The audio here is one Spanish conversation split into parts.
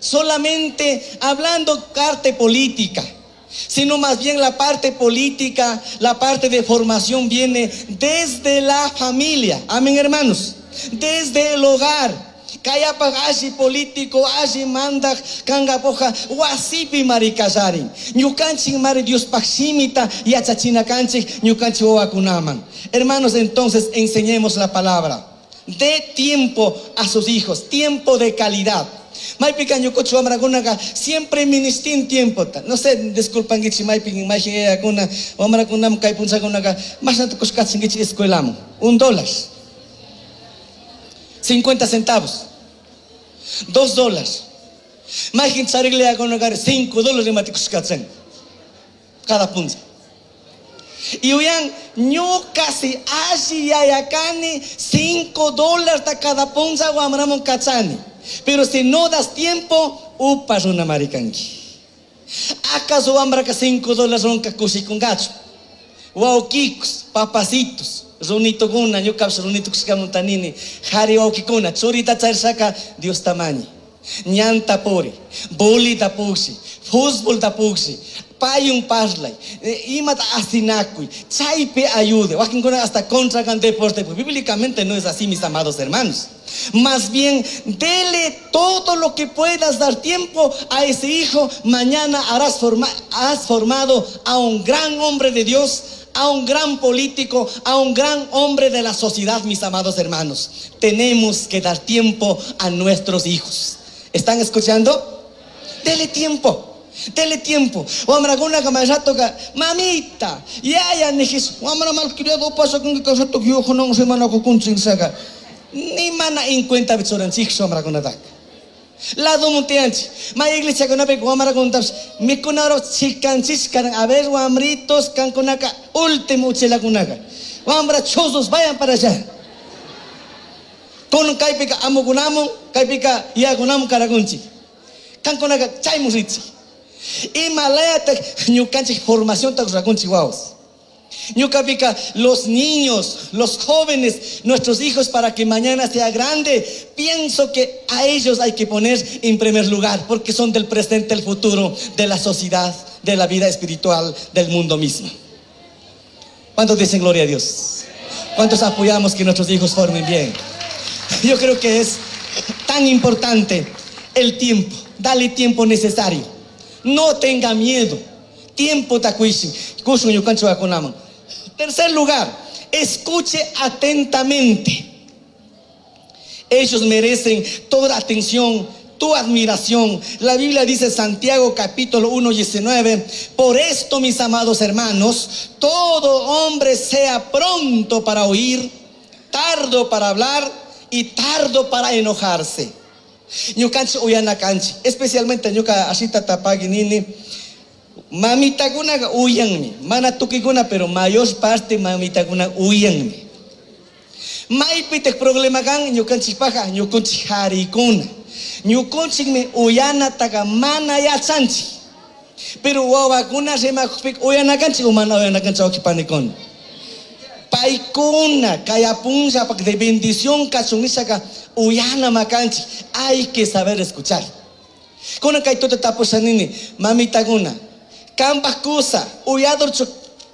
solamente hablando parte política, sino más bien la parte política, la parte de formación viene desde la familia. Amén, hermanos. Desde el hogar. Kaya pag asi político, asi manda kanga poja, wasipi marikasarin. Ñukanchik mari Dios paksimita y achachina kanchik, ñukanchik owakunaman. Hermanos, entonces enseñemos la palabra. De tiempo a sus hijos, tiempo de calidad. Maipica ñukochu amrakunaga siempre ministin tiempo. No sé, disculpan gichi maipica imagine kuna amrakunam kai punsa kunaga más tanto koskatsin gichi escuelamo. $1. 50 centavos. $2. Imagine sarigle kunaga $5 matikuskatsen. Cada punza. Y hoyan no casi así yayakani $5 ta cada punza guamramon kachani. Pero si no das tiempo, upas una maricanqui. ¿Acaso ambra que $5 son cacusi con gacho? Wauquicos, papacitos, runito guna, yo capso runito que se montanini, jari wauquicuna, chorita charsaka, Dios tamaño. Ñanta pori, boli da puxi, fútbol da puxi, payun parlay, imat asinacui, chaipe ayude, wakinkuna hasta contra can deporte, pues bíblicamente no es así, mis amados hermanos. Más bien, dele todo lo que puedas dar tiempo a ese hijo. Mañana has formado a un gran hombre de Dios, a un gran político, a un gran hombre de la sociedad, mis amados hermanos. Tenemos que dar tiempo a nuestros hijos. ¿Están escuchando? Dele tiempo. Dele tiempo. Mamita, ya nejis, malcriado pasa con que casato que yo no se mana con saga. Ni mana en cuenta bichoranchik sombra con ataque. La domunteanchi. Ma iglesia con ape guamara con taps. Mi conaro chicanchis can a ver guamritos can conaca último chela conaca. Guambra chosos vayan para allá. Con caipica amogunamo, caipica yagunamo caragunchi. Can conaca chaimusitsi. Y malaya te ñucanchi formación ta ragunchi guaos. Ñucapica, los niños, los jóvenes, nuestros hijos, para que mañana sea grande, pienso que a ellos hay que poner en primer lugar, porque son del presente, el futuro de la sociedad, de la vida espiritual, del mundo mismo. ¿Cuántos dicen gloria a Dios? ¿Cuántos apoyamos que nuestros hijos formen bien? Yo creo que es tan importante el tiempo. Dale tiempo necesario. No tenga miedo. Tiempo takuishi. Kusu yukancho akonama. Tercer lugar, escuche atentamente. Ellos merecen toda atención, tu admiración. La Biblia dice, Santiago capítulo 1:19, por esto, mis amados hermanos, todo hombre sea pronto para oír, tardo para hablar y tardo para enojarse. Ñukanchi uyana kanchi, especialmente ñuka ashita tapaginini. Mamita guna uyanmi, mana tuki guna, pero mayor parte mamita guna uyanmi. Maipitek problema gan ñukanchik paja, ñukunchik harikuna. Ñukunchik me uyana taga mana yachanchi. Pero wawakuna remakupik uyana kanchik o mana uyana kanchik okipanikon. Paikuna kaya punja pak de bendición kachungisaka uyana makanchik. Hay que saber escuchar. Kuna kaitota taposanini, mamita guna. Kambas kusa, uyador chuk.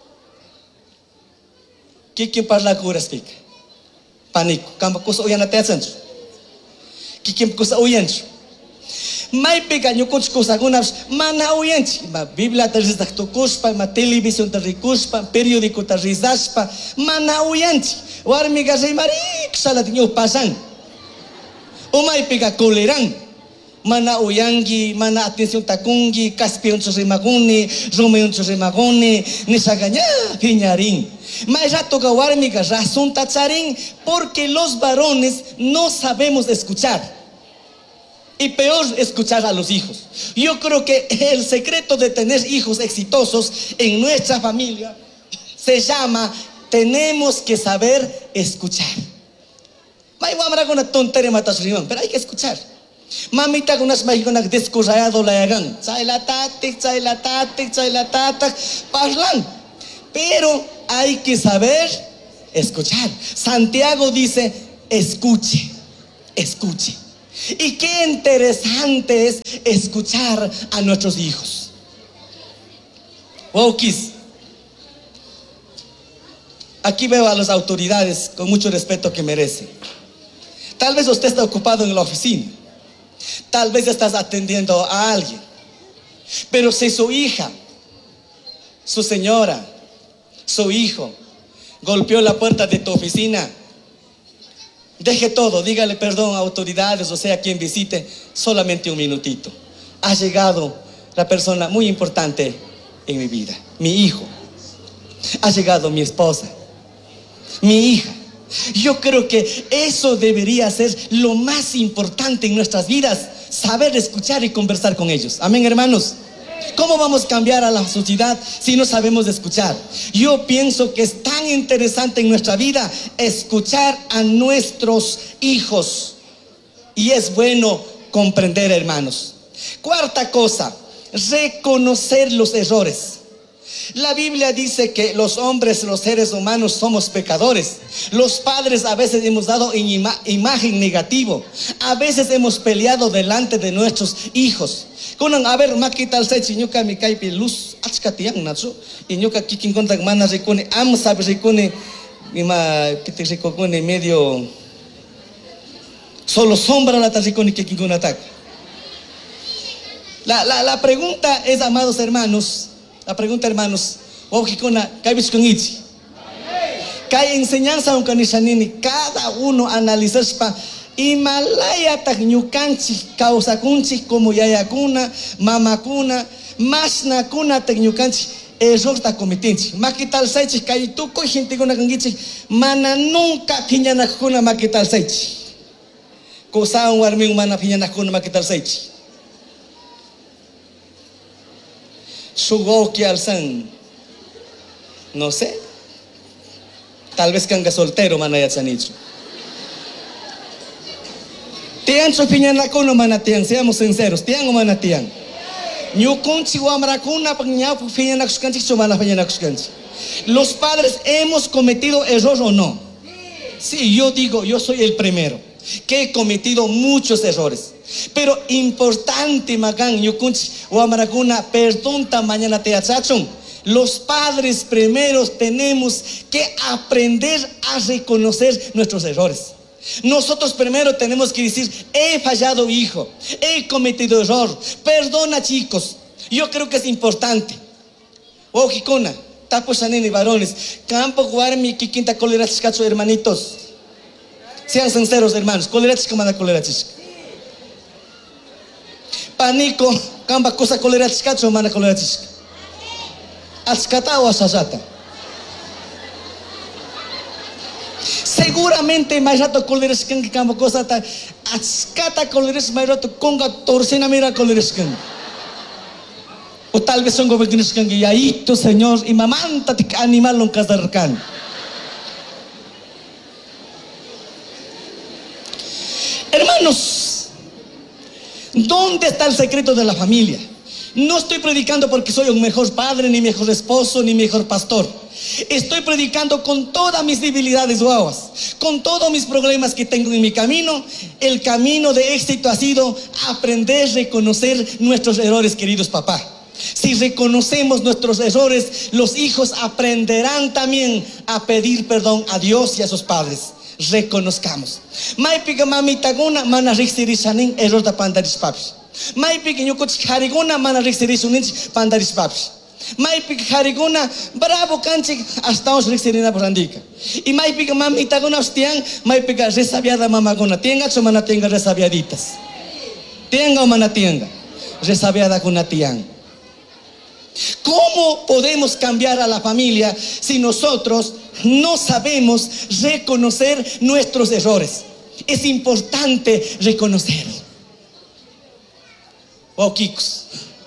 Kikin parla kuras pik. Panico, kambas kusa uyana teatsanchu. Kikin kusa uyanchu. Mai pika ñukunchik kusa gunas mana uyanchi. Ma Biblia taristaktukuspa, ma televisión tarikuspa, periódico tarisaspa, mana uyanchi. Warmiga reimarik salat ñu pasan. Umay pika koleran. Mana uyangi, mana atención takungi, caspion chorimaguni, romeon chorimaguni, nisagaña, piñarín. Mairato gawarmiga razón tacharín, porque los varones no sabemos escuchar. Y peor, escuchar a los hijos. Yo creo que el secreto de tener hijos exitosos en nuestra familia se llama, tenemos que saber escuchar. May wamra con una tontería matasrimán, pero hay que escuchar. Mamita kunas mahikunak descorrayado la yagan. Chaylatatik, parlan. Pero hay que saber escuchar. Santiago dice, escuche, escuche. Y qué interesante es escuchar a nuestros hijos. Wow, Kiss. Aquí veo a las autoridades con mucho respeto que merecen. Tal vez usted está ocupado en la oficina. Tal vez estás atendiendo a alguien. Pero si su hija, su señora, su hijo golpeó la puerta de tu oficina, deje todo, dígale perdón a autoridades, o sea, quien visite, solamente un minutito. Ha llegado la persona muy importante en mi vida, mi hijo. Ha llegado mi esposa, mi hija. Yo creo que eso debería ser lo más importante en nuestras vidas, saber escuchar y conversar con ellos. Amén, hermanos. ¿Cómo vamos a cambiar a la sociedad si no sabemos escuchar? Yo pienso que es tan interesante en nuestra vida escuchar a nuestros hijos. Y es bueno comprender, hermanos. Cuarta cosa, reconocer los errores. La Biblia dice que los hombres, los seres humanos, somos pecadores. Los padres a veces hemos dado en imagen negativo. A veces hemos peleado delante de nuestros hijos. A ver, maquital se chiñuca mi caipi luz achkatiang nacho. Y ñuca kikin contact mana recone, am sabe recone, que te recone medio solo sombra la taricone que kikin ataque. La pregunta es, amados hermanos. La pregunta, hermanos, ¿qué enseñanza un canishanini? Cada uno analizar para Himalaya tecñucanchi, causa cunchi, como yayacuna, mamacuna, masnacuna tecñucanchi, error ta comitinchi. Maquital saichi, caituco, gente con canguichi, mana nunca piñanacuna maquital saichi. Cosa un armin mana piñanacuna maquital saichi. Sugoki al san, no sé, tal vez canga soltero manaya chanicho. Tian su opinión la cono manatian, seamos sinceros, tian o manatian. Ñukunchi guamracuna pagñao piñan akuskanchi chumana piñan akuskanchi. Los padres hemos cometido error o no. Sí, yo digo, yo soy el primero que he cometido muchos errores. Pero importante, Magan, Yukunchi, Guamaracuna, perdón, mañana te achachon. Los padres primeros tenemos que aprender a reconocer nuestros errores. Nosotros primero tenemos que decir: he fallado, hijo, he cometido error, perdona, chicos. Yo creo que es importante. Ojicona, tapo sanene varones, campo guarmi, kikinta colera chiscacho, hermanitos. Sean sinceros, hermanos, colera chisca, manda colera chisca. Panico, camba cosa colera chiscacho, mana colera chisca. Askata o asasata. Seguramente más rato colera chisca que camba cosa ta. Askata colera chisca más rato conga torcena mira colera chisca. O tal vez son gobiernos que ya hito, Señor, y mamanta te animal no casarcan. Hermanos, ¿dónde está el secreto de la familia? No estoy predicando porque soy un mejor padre, ni mejor esposo, ni mejor pastor. Estoy predicando con todas mis debilidades guaguas, con todos mis problemas que tengo en mi camino. El camino de éxito ha sido aprender a reconocer nuestros errores, queridos papás. Si reconocemos nuestros errores, los hijos aprenderán también a pedir perdón a Dios y a sus padres. Reconozcamos. Maipiga mamitaguna mana rixirisanin error da pandaris papis. Maipiga ñukuch hariguna mana rixirisuninch pandaris papis. Maipiga hariguna bravo canchik hasta os rixirina porandika. Y maipiga mamitaguna hostian maipiga resabiada mamaguna. Tenga o mana tenga resabiaditas. Tenga o mana tenga resabiada kuna tian. ¿Cómo podemos cambiar a la familia si nosotros no sabemos reconocer nuestros errores? Es importante reconocer. Oh, Kikos.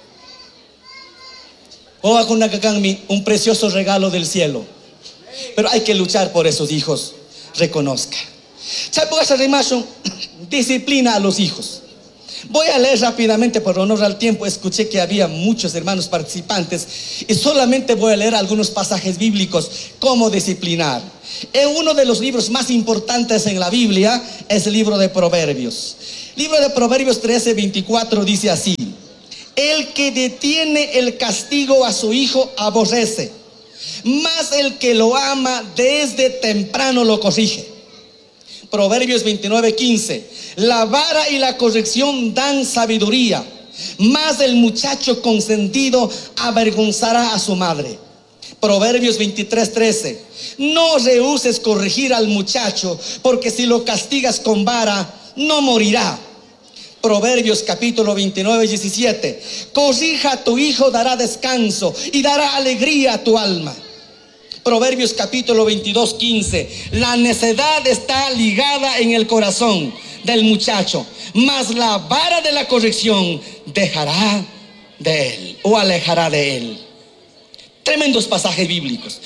Oh, Akunakakanmi, un precioso regalo del cielo. Pero hay que luchar por esos hijos. Reconozca. Disciplina a los hijos. Voy a leer rápidamente por honor al tiempo. Escuché que había muchos hermanos participantes y solamente voy a leer algunos pasajes bíblicos. Cómo disciplinar. En uno de los libros más importantes en la Biblia es el libro de Proverbios. Libro de Proverbios 13:24 dice así: el que detiene el castigo a su hijo aborrece, mas el que lo ama desde temprano lo corrige. Proverbios 29:15: la vara y la corrección dan sabiduría, mas el muchacho consentido avergonzará a su madre. Proverbios 23:13: no rehuses corregir al muchacho, porque si lo castigas con vara, no morirá. Proverbios capítulo 29:17: corrija a tu hijo, dará descanso y dará alegría a tu alma. Proverbios capítulo 22:15: la necedad está ligada en el corazón del muchacho, mas la vara de la corrección dejará de él o alejará de él. Tremendos pasajes bíblicos.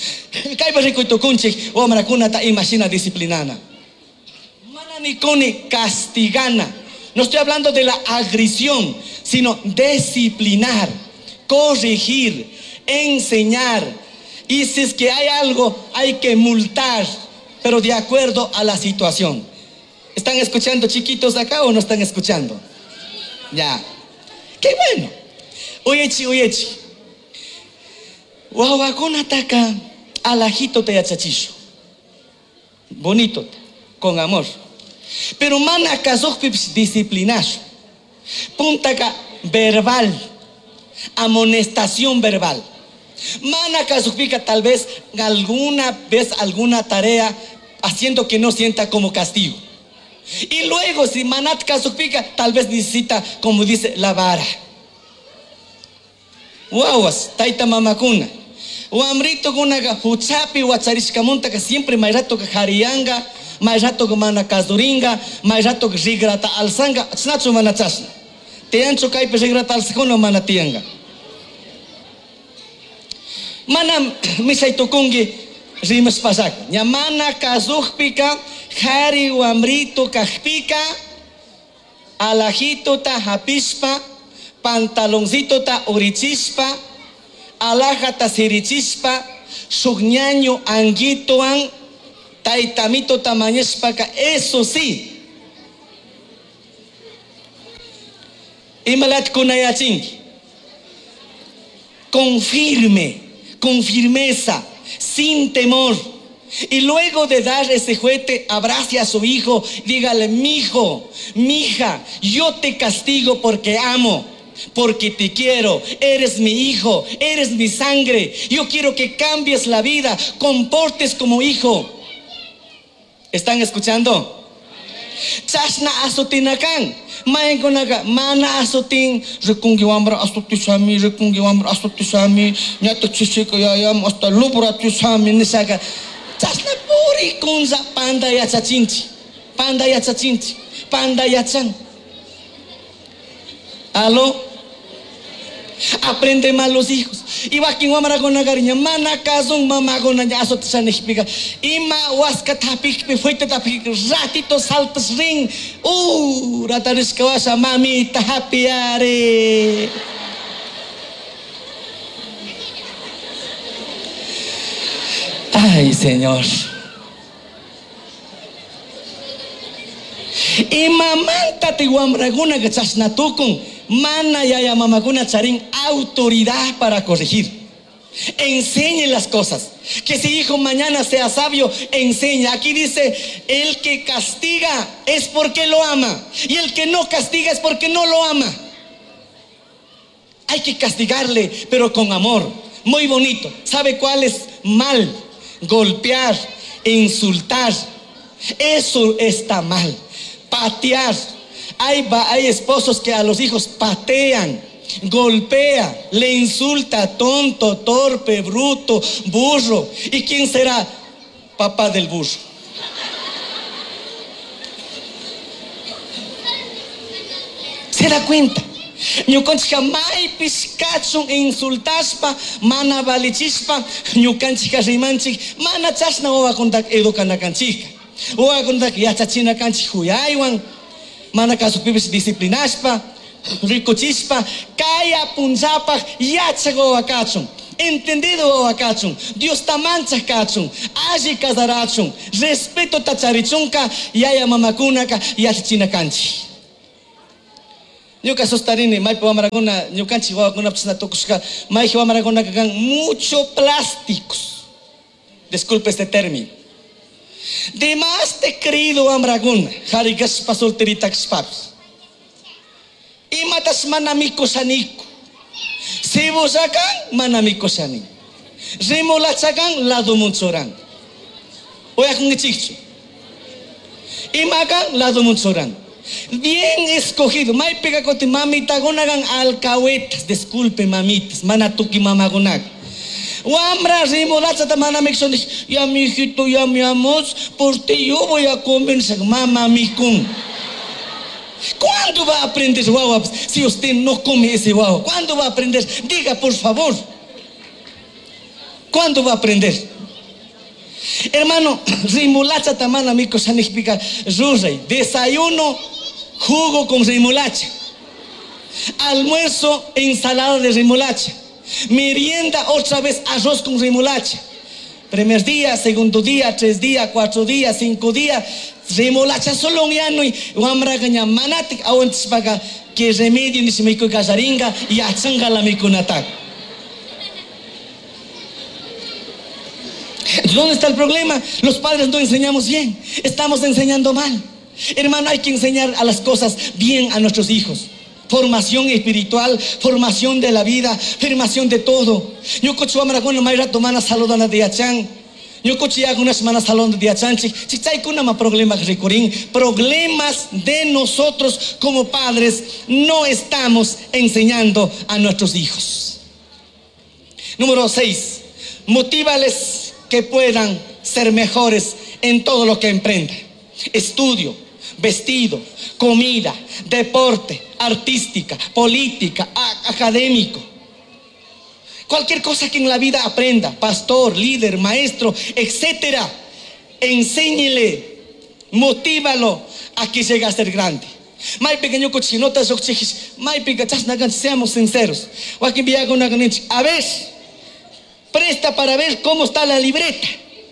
Imagina disciplinana. Mananicone castigana. No estoy hablando de la agresión, sino disciplinar, corregir, enseñar. Y si es que hay algo, hay que multar, pero de acuerdo a la situación. ¿Están escuchando, chiquitos, acá o no están escuchando? Ya. ¡Qué bueno! Oyechi. Wawakuna taka alajito te yachachisho. Bonito, con amor. Pero mana kazokpips disciplinar. Puntaka verbal, amonestación verbal. Mana kazokpika tal vez alguna tarea haciendo que no sienta como castigo. Y luego si manat kazokpika tal vez necesita, como dice, la vara. Wawas, taita mamakuna. Wamrito kunaga huchapi wacharishkamunta que siempre may rato que jarianga, may rato que mana kazuringa, may rato que rigrata alzanga, snacho mana chasna. Te ancho kaipe rigrata alzakuna mana tianga. Mana misaitokungi rimas pasak. Nyamana kazukpika, jari wamrito kajpika, alajito ta hapispa, pantaloncito ta urichispa, alaja ta sirichispa, sugñaño anguitoan, taitamito tamañespaka. Eso sí. Imalat kunayachingi. Con firmeza, sin temor. Y luego de dar ese juguete, abrace a su hijo, dígale: mijo, mija, yo te castigo porque amo, porque te quiero, eres mi hijo, eres mi sangre, yo quiero que cambies la vida, comportes como hijo. ¿Están escuchando? Chasna asutinakan, maenkonaga mana asutin, rekungi wambra asutisami, nyata chisika yayam hasta lubra tusami nisaka. Chasna puri kunza panda yachan. ¿Aló? Aprende mal los hijos. Iba quien wamara con la cariña, mana kazón mamá con la azot sanexpica. Ima waska tapik, fuiste tapik, ratito saltas ring. Ratariscawasa mami tapiare. Ay, Señor. Y mamanta te guamraguna que chasnatukun. Mana yaya mamakuna charín autoridad para corregir. Enseñe las cosas. Que si hijo mañana sea sabio, enseña. Aquí dice: el que castiga es porque lo ama, y el que no castiga es porque no lo ama. Hay que castigarle, pero con amor. Muy bonito. ¿Sabe cuál es mal? Golpear, insultar. Eso está mal. Patear. Hay esposos que a los hijos patean, golpea, le insulta: tonto, torpe, bruto, burro. ¿Y quién será? Papá del burro. ¿Se da cuenta? Ñukanchika maypis kachun insultaspa, mana valichispa, ñukanchika rimanchik mana chasna wawakuntak edukanakanchika, wawakuntak yachachinakanchik huyaywan. Mana caso pibes disciplinaspa, ricochispa, kaya punzapa, yachago akachun. Entendido akachun. Dios tamancha kachun. Aji casarachun. Respeto tacharichunka, yaya mamakunaka, yachichina kanchi. Nyuka sostarini, mai pa maragona, nyukanchi wa kuna psna tokuska, mai wa maragona kagan mucho plásticos. Disculpe este término. Demás te querido amraguna, harigas pa solterita xpapis. Y matas manamiko saniko. Si vos sacan, manamiko sanin. Remolachagan lado munchoran. Oya con chicho. Y magan lado munchoran. Bien escogido. May pega con mamita gonagan alcahuetas. Disculpe mamitas. Manatuki mamagonag. Wamra remolacha ta manamikson. Ya mi hijito, ya mi amor. Por ti yo voy a comer mamá mikun. ¿Cuándo va a aprender guagua si usted no come ese guagua? ¿Cuándo va a aprender? Diga por favor. ¿Cuándo va a aprender? Hermano, remolacha tamana mico significa rurrey. Desayuno, jugo con remolacha. Almuerzo, ensalada de remolacha. Merienda, otra vez arroz con remolacha. Primer día, segundo día, 3 días, 4 días, 5 días. Remolacha solo un año y wamra ganya manatik awantis paga que remedio ni se me casaringa y achanga la mikunata. ¿Dónde está el problema? Los padres no enseñamos bien, estamos enseñando mal. Hermano, hay que enseñar a las cosas bien a nuestros hijos. Formación espiritual, formación de la vida, formación de todo. Yo cocho amra con mayra tomana saludana de achang. Yo coche algunas semanas salón de achanchi. Si hay una problemas de nosotros como padres no estamos enseñando a nuestros hijos. Número 6. Motívales que puedan ser mejores en todo lo que emprendan. Estudio, vestido, comida, deporte, artística, política, académico. Cualquier cosa que en la vida aprenda, pastor, líder, maestro, etcétera, enséñele, motívalo a que llegue a ser grande. Mai pequeño cochinotas, mai picachas, seamos sinceros. A ver, presta para ver cómo está la libreta.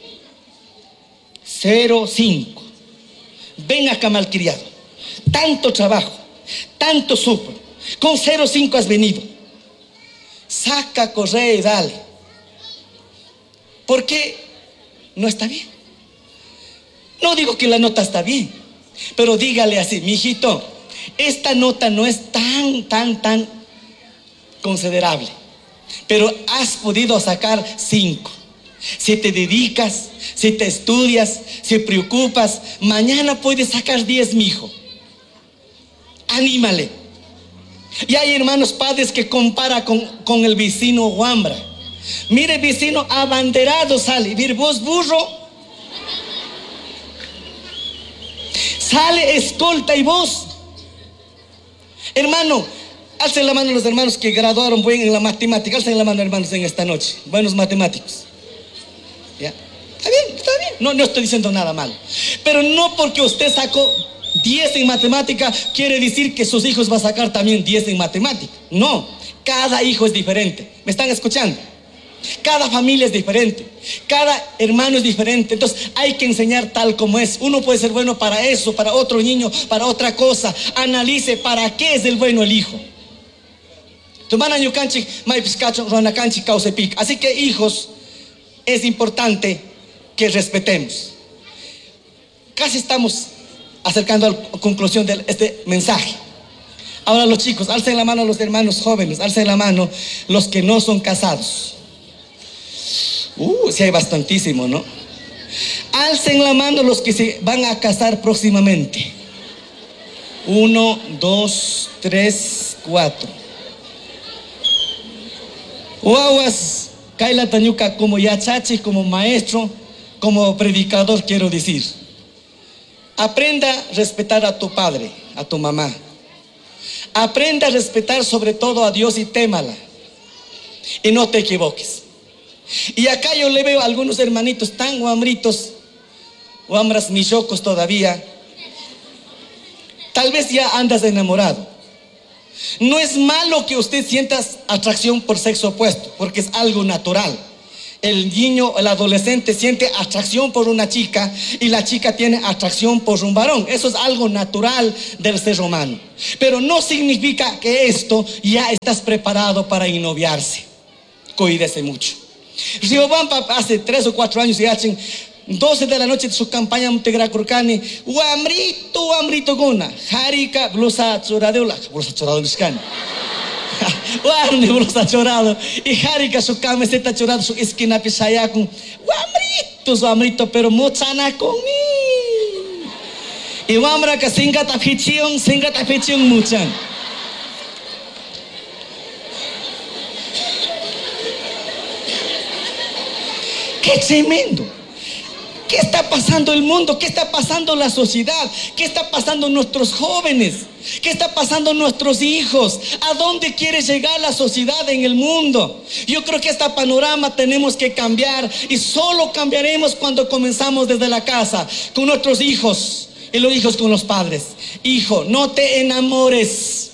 0,5. Ven acá, malcriado. Tanto trabajo, tanto sufro. Con 0,5 has venido. Saca, corre y dale. ¿Por qué no está bien? No digo que la nota está bien, pero dígale así: mijito, esta nota no es tan considerable, pero has podido sacar 5. Si te dedicas, si te estudias, si preocupas, mañana puedes sacar 10, mijo. Anímale. Y hay hermanos padres que compara con el vecino Wambra. Mire, vecino abanderado sale. Vir vos burro. Sale escolta y vos. Hermano, alcen la mano los hermanos que graduaron bien en la matemática. Alcen la mano, hermanos, en esta noche. Buenos matemáticos. ¿Ya? Está bien. No estoy diciendo nada mal. Pero no porque usted sacó 10 en matemática quiere decir que sus hijos van a sacar también 10 en matemática. No, cada hijo es diferente. ¿Me están escuchando? Cada familia es diferente, cada hermano es diferente. Entonces hay que enseñar tal como es. Uno puede ser bueno para eso, para otro niño, para otra cosa. Analice para qué es el bueno el hijo. Así que hijos, es importante que respetemos. Casi estamos acercando a la conclusión de este mensaje. Ahora los chicos, alcen la mano los hermanos jóvenes, alcen la mano los que no son casados. Sí hay bastantísimo, ¿no? Alcen la mano los que se van a casar próximamente. 1, 2, 3, 4. Guaguas, Kaila Tañuca, como yachachi, como maestro, como predicador, quiero decir. Aprenda a respetar a tu padre, a tu mamá. Aprenda a respetar sobre todo a Dios y témala. Y no te equivoques. Y acá yo le veo a algunos hermanitos tan guambritos, guambras michocos todavía. Tal vez ya andas enamorado. No es malo que usted sienta atracción por sexo opuesto, porque es algo natural. El niño, el adolescente siente atracción por una chica y la chica tiene atracción por un varón. Eso es algo natural del ser humano. Pero no significa que esto ya estás preparado para ennoviarse. Cuídese mucho. Riobamba hace 3 o 4 años y hacen 12 de la noche de su campaña Montegracurcani. Amrito gona. Harika blusa choradeula. Blusa chorado niscani. Warne blusa chorado. Y Harika su camiseta chorado su esquina pisaya con su amrito pero mochana conmigo. Y wamra ka singa tapichion muchan. ¡Qué tremendo! ¿Qué está pasando el mundo? ¿Qué está pasando la sociedad? ¿Qué está pasando nuestros jóvenes? ¿Qué está pasando nuestros hijos? ¿A dónde quiere llegar la sociedad en el mundo? Yo creo que este panorama tenemos que cambiar y solo cambiaremos cuando comenzamos desde la casa, con nuestros hijos y los hijos con los padres. Hijo, no te enamores.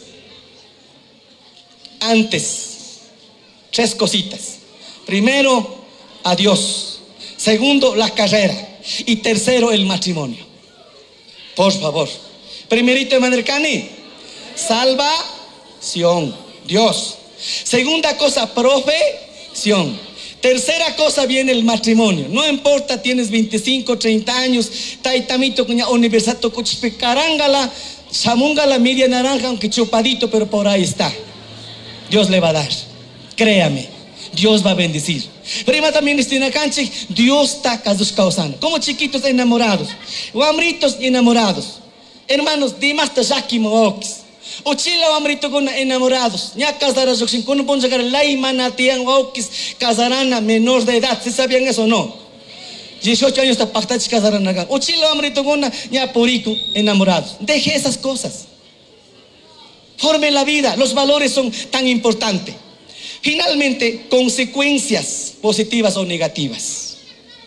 Antes, 3 cositas. Primero, a Dios. Segundo, la carrera. Y tercero, el matrimonio. Por favor. Primerito, Manercani, salvación. Dios. Segunda cosa, profesión. Tercera cosa viene el matrimonio. No importa, tienes 25, 30 años, taitamito con universidad cochipe carangala, chamungala, media naranja, aunque chupadito, pero por ahí está. Dios le va a dar. Créame. Dios va a bendecir. Prima también estina canche, Dios está causando. Como chiquitos enamorados, guamritos enamorados. Hermanos, dimas ta jaki mookis. Uchila guamrito con enamorados. Ya casarás sin cuando pon llegar la imana tian mookis casarán a menor de edad. ¿Se sabían eso o no? 18 años está pactach casarán acá. Uchila guamrito con ya porico enamorados. Deje esas cosas. Forme la vida. Los valores son tan importantes. Finalmente, consecuencias positivas o negativas.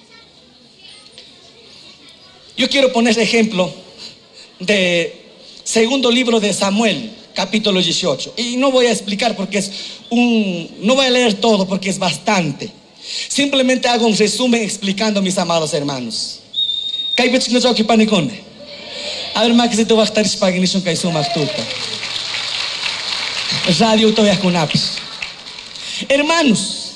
Yo quiero poner ejemplo de segundo libro de Samuel, capítulo 18. Y no voy a explicar porque no voy a leer todo porque es bastante. Simplemente hago un resumen explicando, mis amados hermanos. A ver, más que se te va a estar espaguinishon que suma tulpa. Radio todavía con apis. Hermanos,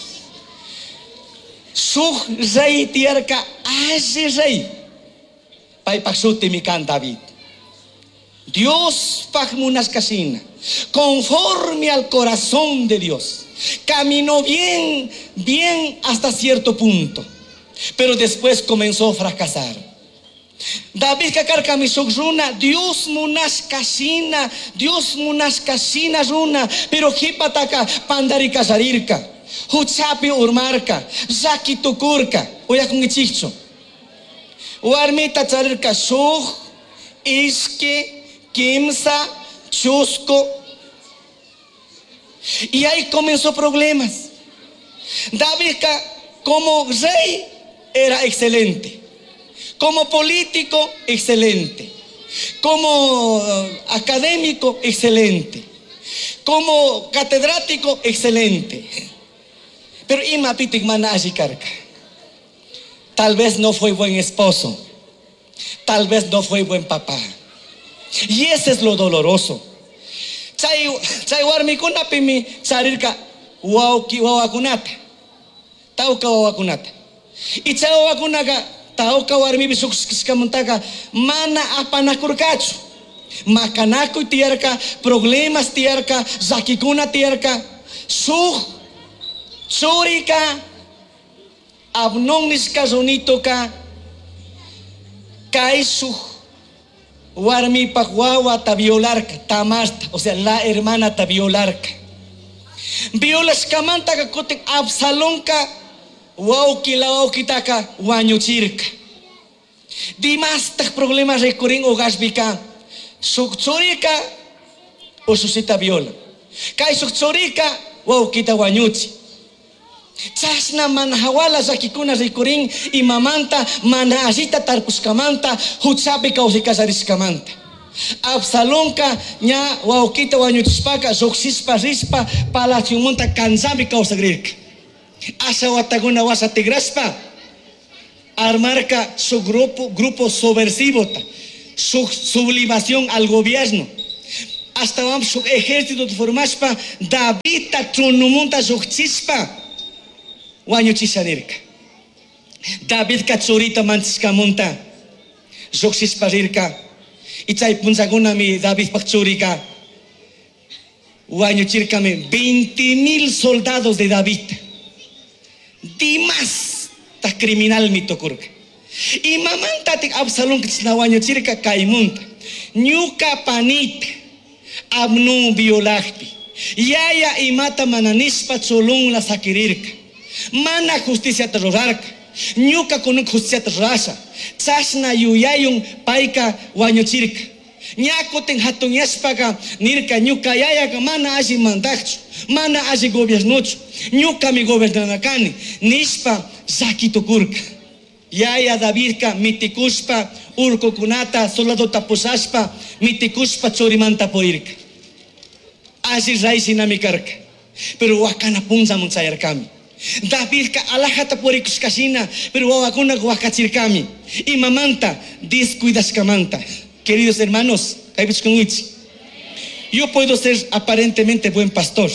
su rey tierca hace rey. Pai pasute mi can David. Dios fagmunas casina, conforme al corazón de Dios. Caminó bien hasta cierto punto, pero después comenzó a fracasar. David kakarka mi runa, Dios munas casina runa, pero hipataka pandari kasarirka, huchapi urmarka, zaki tukurka, oya con ichicho. Warmita charirka sug, iske, kimsa, chusco. Y ahí comenzó problemas. David como rey era excelente. Como político, excelente. Como académico, excelente. Como catedrático, excelente. Pero imapitik mana ashikarka. Tal vez no fue buen esposo. Tal vez no fue buen papá. Y ese es lo doloroso. Chay warmikuna pimi charirka wawakunata. Tauka wawakunata. Y chay wawakunaka tauka warmi bisukamuntaka mana apanakurkachu. Makanaku tierka, problemas tierka, zakikuna tierka, su churika, abnongniska zonitoka, kaisu warmi pakwawa tabiolarka, tamasta, o sea, la hermana tabiolarka. Violas kamanta kakotek Absalonka, wauki la waukitaka wañuchirka. Dimastak problemas recurren o gasbika. Sukchurika o susita viola. Kai sukchurika waukita wañuchi. Chasna manhawala zakikuna recurren y mamanta manajita tarpuskamanta huchapi kausikasarikamanta. Absalonka ña wawkita wañuchishpaka lluqsishpa rishpa palaciumunta kanzami kawsakrirka. Asha watakuna wasa tigrashpa armarka su grupo subversivota, su sublimación al gobierno. Hasta vamos su ejército formashpa Davidta tronumunta lluqsishpa wañuchishanirka. Davidka churita manchishkamunta lluqsishpa rirka. Y chay punchakunami David Pachurica wañuchirkami 20,000 soldados de David. Dimas ta criminal mitokurka. Y mamanta tik Absalón kichna wañuchirka kaimunta. Ñuka panita Abnu violajpi. Yaya imata mananishpa cholun la sakirirka. Mana justicia terrorarka. Ñuka kunuk justicia terrorasha. Chashna yuyayun paika wañuchirka. Ñakoten hatunyashpaka nirka ñuka yayaka mana alli mandaqchu, mana alli gobiernuchu, ñuka mi gobernanakani nishpa llakitukurka. Yaya Davidka mitikushpa urkukunata soldadota pusashpa mitikushpa chorimanta purirka. Alli raysinami karka, pero wakana punzamun chayarkami. Davidka alajata purikushkashina, pero wawakuna wakachirkami. Y mamanta descuidashkamanta. Queridos hermanos, yo puedo ser aparentemente buen pastor,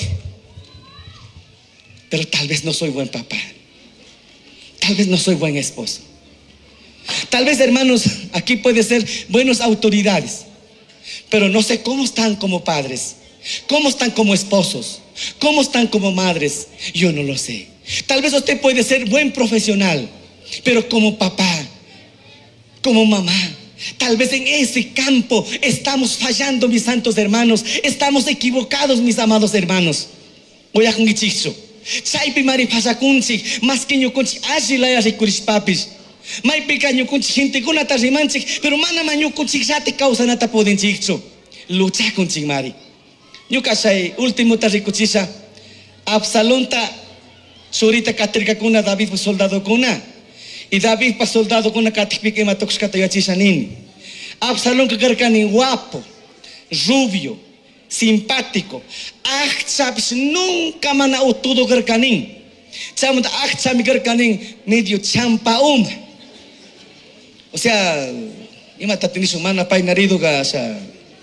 pero tal vez no soy buen papá. Tal vez no soy buen esposo. Tal vez, hermanos, aquí puede ser buenas autoridades, pero no sé cómo están como padres, cómo están como esposos, cómo están como madres. Yo no lo sé. Tal vez usted puede ser buen profesional, pero como papá, como mamá, tal vez en ese campo estamos fallando, mis santos hermanos. Estamos equivocados, mis amados hermanos. Voy a jungichicho. Chaypi mari pasakunchik, más que ñukunchik ashilaya rikurishpapis. Maypika ñukunchik gentekunata rimanchik, pero mana ñukunchik rati kawsanata pudenchikchu. Luchakunchik mari. Ñuka shay último rikuchisha Absalonta churita katirkakuna David soldado kuna. Y David pa soldado kuna katikpika matoxkata yachishanini. Absalón kakarkani guapo, rubio, simpático. Achapis nunca mana utudo karkanin. Chamunda achami karkanin medio champauma. O sea, ima tatinisu mana pay narido ga sa.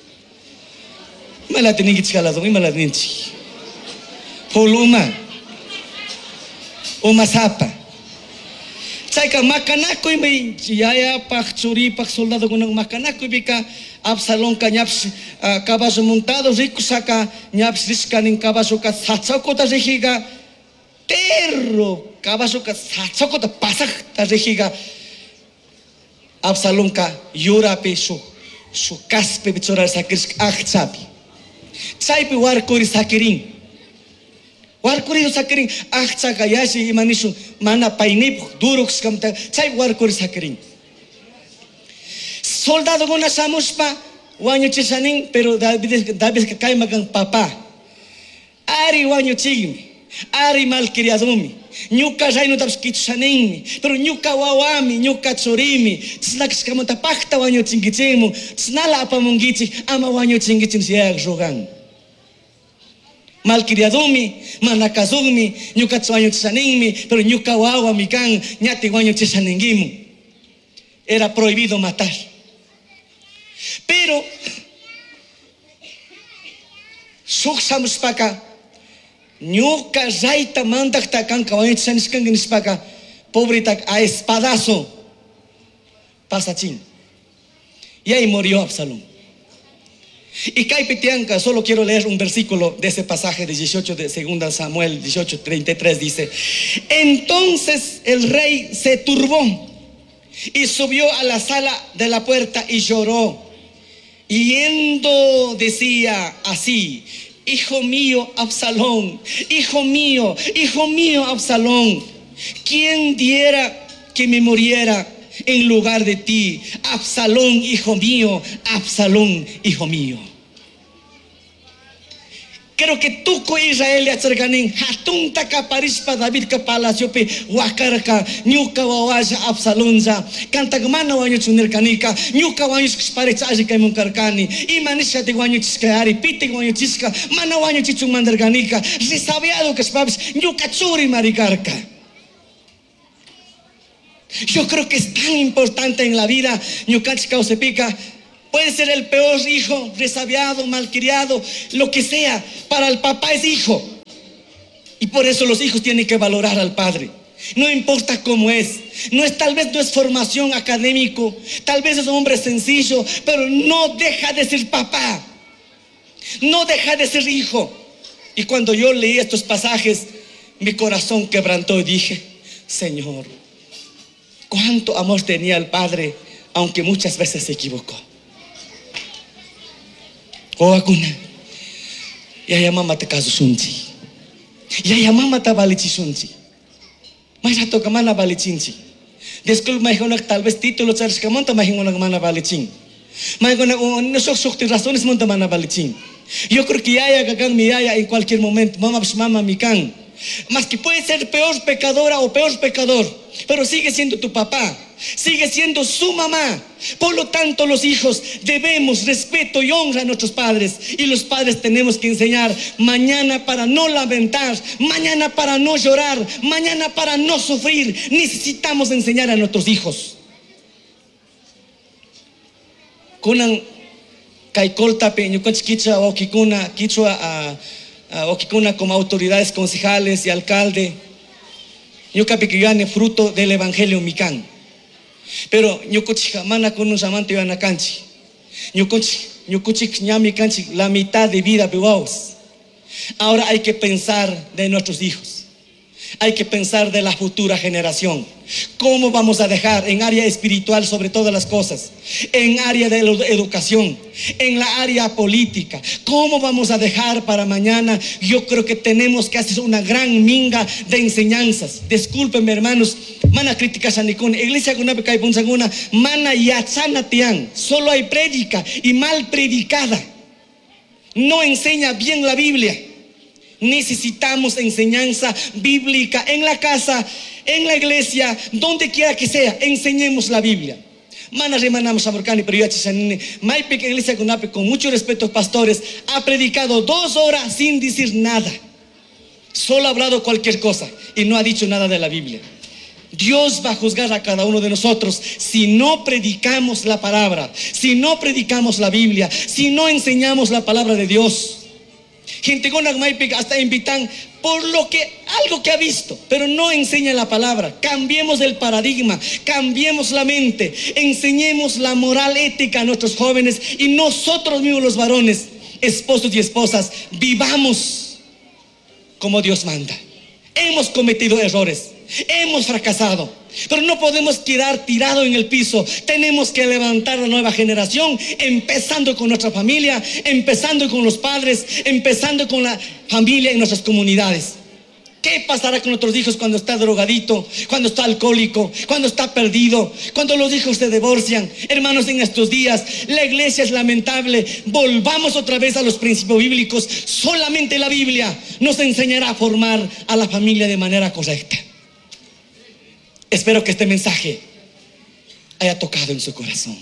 Mala tinigit kalado, ima la ninchi. Poluma. Uma sapa. Chayka makanako may yaya pak churi pak soldado kunang makanako bika Absalón ka ñaps caballo montado rico saka ñaps riskanin caballo ka satsakota regiga terro caballo ka satsakota pasak ta regiga Absalón ka yurape su caspe bichora sakris achchapi chaypi warkuri sakirin. Warkuri sakirin achchaka yashi imanishu mana painip durux kamta chay warkuri sakirin. Soldado guna samuspa wañuchisanin, pero David ka kaymakan papa. Ari wañuchigmi, ari malcriadumi. Ñuka rayno taps kichusaninmi, pero ñuka wawami, ñuka churimi, tznakishkamanta pakta wañuchinkichimu, tznala apamungichik ama wañuchinkichim siyak rogan. Malcriadumi, manakazumi, ñuka wañuchisaninmi, pero ñuka wawami kan ñati wañuchisaningimu. Era prohibido matar. Pero suxamuspaka ñuka raita mandakta kanka wañuchisaniskangispaka pobrita a espadazo pasachín. Y ahí murió Absalón. Y Caipitianca, solo quiero leer un versículo de ese pasaje de 18 de 2 Samuel 18:33, dice: entonces el rey se turbó y subió a la sala de la puerta y lloró. Yendo decía así: hijo mío Absalón, hijo mío Absalón, ¿quién diera que me muriera en lugar de ti? Absalón, hijo mío, Absalón, hijo mío. Creo que tuco Israel acercanin hatunta kaparispa David ka palacio pe wakarka nyuka wawaja Absalonza kanta gmana wanyo chunirkanika nyuka wanyo kisparecha ajika munkarkani imanisha de wanyo chiskari pite wanyo chiska mana wanyo chichung mandarkanika resabiado que spabs nyuka churi marikarka. Yo creo que es tan importante en la vida nyuka chikausepica. Puede ser el peor hijo, resabiado, malcriado, lo que sea. Para el papá es hijo. Y por eso los hijos tienen que valorar al padre. No importa cómo es. Tal vez no es formación académico. Tal vez es un hombre sencillo. Pero no deja de ser papá. No deja de ser hijo. Y cuando yo leí estos pasajes, mi corazón quebrantó y dije, Señor, cuánto amor tenía el padre, aunque muchas veces se equivocó. O akuna yaya mama te kaso sunci yaya mama ta balichi sunci mas ato kamana balichinci desculpa mai honak tal vez título charles kamonta mai honak mana balichin mai honak no sok razones monta mana balichin. Yo creo que yaya gagan mi yaya en cualquier momento mama mi can, más que puede ser peor pecadora o peor pecador, pero sigue siendo tu papá, sigue siendo su mamá. Por lo tanto, los hijos debemos respeto y honra a nuestros padres. Y los padres tenemos que enseñar mañana para no lamentar, mañana para no llorar, mañana para no sufrir. Necesitamos enseñar a nuestros hijos. Kunan kaikolta peño chiquicha o kikuna kichua o kikuna como autoridades concejales y alcalde. Yo capicuyane fruto del evangelio mican. Pero ñukuchika mana con un amante yana canchi. Ñukuchik ñami canchi la mitad de vida pewaos. Ahora hay que pensar de nuestros hijos. Hay que pensar de la futura generación. ¿Cómo vamos a dejar en área espiritual sobre todas las cosas? En área de educación, en la área política. ¿Cómo vamos a dejar para mañana? Yo creo que tenemos que hacer una gran minga de enseñanzas. Discúlpenme, hermanos. Mana crítica sanikun. Iglesia con una punzanguna. Mana yachana tian. Solo hay prédica y mal predicada. No enseña bien la Biblia. Necesitamos enseñanza bíblica en la casa, en la iglesia, donde quiera que sea. Enseñemos la Biblia. Mana remanamos a Borcani, pero yo Maipik iglesia con mucho respeto, pastores, ha predicado 2 horas sin decir nada. Solo ha hablado cualquier cosa y no ha dicho nada de la Biblia. Dios va a juzgar a cada uno de nosotros si no predicamos la palabra, si no predicamos la Biblia, si no enseñamos la palabra de Dios. Gente con Maipik hasta invitan por algo que ha visto, pero no enseña la palabra. Cambiemos el paradigma, cambiemos la mente, enseñemos la moral ética a nuestros jóvenes y nosotros mismos los varones, esposos y esposas, vivamos como Dios manda. Hemos cometido errores, hemos fracasado, pero no podemos quedar tirados en el piso. Tenemos que levantar la nueva generación, empezando con nuestra familia, empezando con los padres, empezando con la familia en nuestras comunidades. ¿Qué pasará con nuestros hijos cuando está drogadito, cuando está alcohólico, cuando está perdido, cuando los hijos se divorcian? Hermanos, en estos días la iglesia es lamentable. Volvamos otra vez a los principios bíblicos. Solamente la Biblia nos enseñará a formar a la familia de manera correcta. Espero que este mensaje haya tocado en su corazón.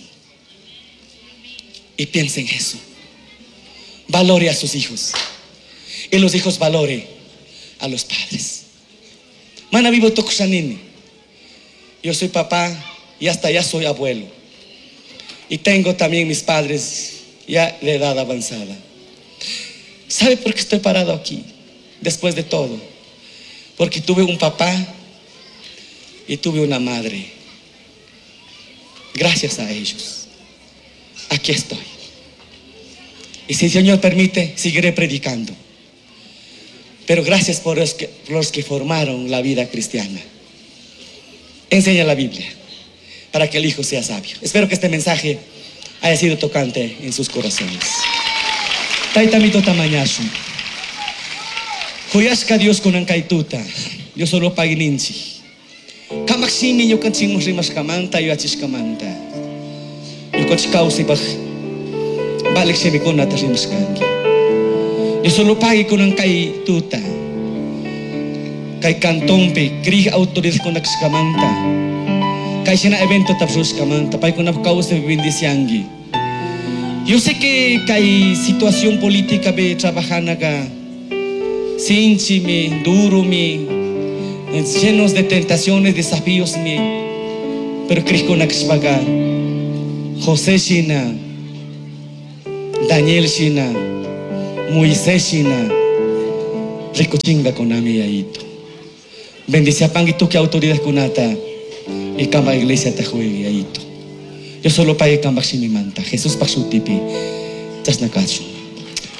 Y piense en eso. Valore a sus hijos. Y los hijos valore a los padres. Mana vivo tokushanini. Yo soy papá y hasta ya soy abuelo. Y tengo también mis padres ya de edad avanzada. ¿Sabe por qué estoy parado aquí? Después de todo. Porque tuve un papá y tuve una madre. Gracias a ellos aquí estoy. Y si el Señor permite, seguiré predicando. Pero gracias por los que formaron la vida cristiana. Enseña la Biblia para que el hijo sea sabio. Espero que este mensaje haya sido tocante en sus corazones. Taitamito tamañasu. Huyashka Dios con ankaituta. Yo solo pagininchi. Kamaksimi yo kanching rimas kamanta yo achis kamanta. Yo kochikau sibach balik semi con nata rimas kangi. Yo solo pague con un kay tuta. Kay kantong pe, kri autoridad con nagskamanta. Kay sina evento tapos kamanta, pay con napakausap bindisyangi. Yo sé que kay situación política be trabajar naga sinchi me, duro me, llenos de tentaciones, desafíos me. Pero kri con nagsbaga. José Shina, Daniel Shina, Moisés Shina, rico chinga con ami yaito. Bendice a pangito que autoridad kunata y camba iglesia te juegue yaito. Yo solo pague camba si mi manta. Jesús paksutipi, tas nakacho.